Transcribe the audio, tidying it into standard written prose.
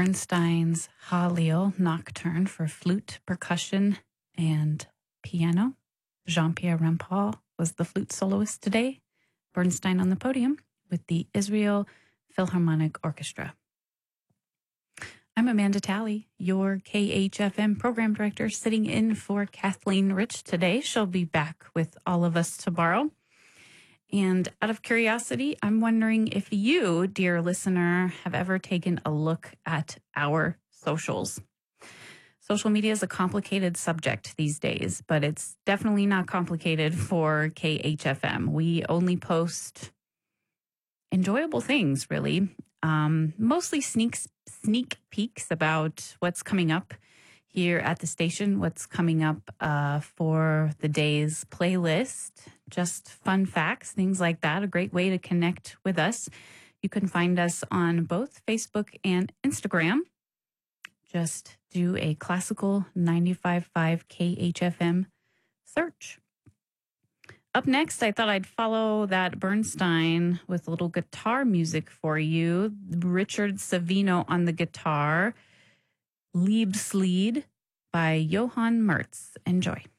Bernstein's Hallel Nocturne for flute, percussion, and piano. Jean-Pierre Rampal was the flute soloist today. Bernstein on the podium with the Israel Philharmonic Orchestra. I'm Amanda Talley, your KHFM program director, sitting in for Kathleen Rich today. She'll be back with all of us tomorrow. And out of curiosity, I'm wondering if you, dear listener, have ever taken a look at our socials. Social media is a complicated subject these days, but it's definitely not complicated for KHFM. We only post enjoyable things, really. Mostly sneak peeks about what's coming up here at the station, what's coming up for the day's playlist, just fun facts, things like that. A great way to connect with us. You can find us on both Facebook and Instagram. Just do a classical 95.5 KHFM search. Up next, I thought I'd follow that Bernstein with a little guitar music for you. Richard Savino on the guitar. Liebeslied by Johann Merz. Enjoy.